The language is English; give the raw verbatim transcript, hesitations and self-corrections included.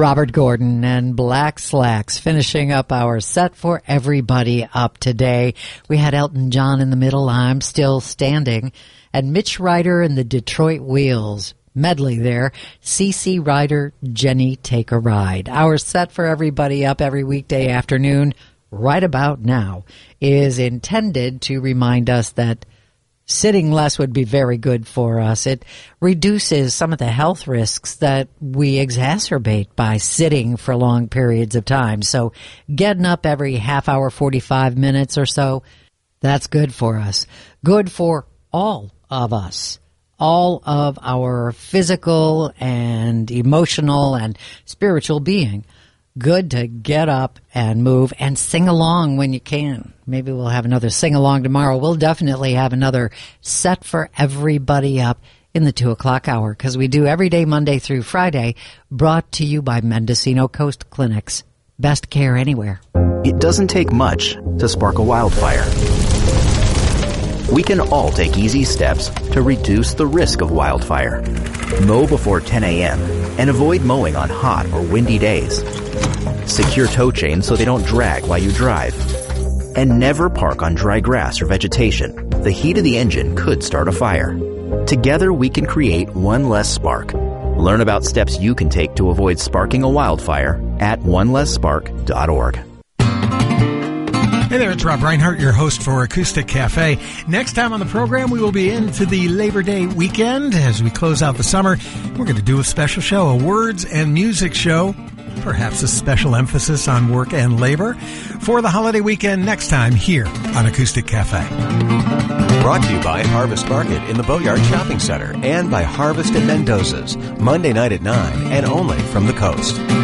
Robert Gordon and Black Slacks finishing up our set for everybody up today. We had Elton John in the middle, I'm Still Standing, and Mitch Ryder and the Detroit Wheels. Medley there. C C Ryder, Jenny, Take a Ride. Our set for everybody up every weekday afternoon, right about now, is intended to remind us that sitting less would be very good for us. It reduces some of the health risks that we exacerbate by sitting for long periods of time. So getting up every half hour, forty-five minutes or so, that's good for us. Good for all of us. All of our physical and emotional and spiritual being. Good to get up and move and sing along when you can. Maybe we'll have another sing along tomorrow. We'll definitely have another set for everybody up in the two o'clock hour, because we do every day, Monday through Friday, brought to you by Mendocino Coast Clinics. Best care anywhere. It doesn't take much to spark a wildfire. We can all take easy steps to reduce the risk of wildfire. Mow before ten a.m. and avoid mowing on hot or windy days. Secure tow chains so they don't drag while you drive. And never park on dry grass or vegetation. The heat of the engine could start a fire. Together we can create one less spark. Learn about steps you can take to avoid sparking a wildfire at one less spark dot org. Hey there, it's Rob Reinhardt, your host for Acoustic Cafe. Next time on the program, we will be into the Labor Day weekend. As we close out the summer, we're going to do a special show, a words and music show, perhaps a special emphasis on work and labor, for the holiday weekend next time here on Acoustic Cafe. Brought to you by Harvest Market in the Boatyard Shopping Center and by Harvest at Mendoza's, Monday night at nine and only from the coast.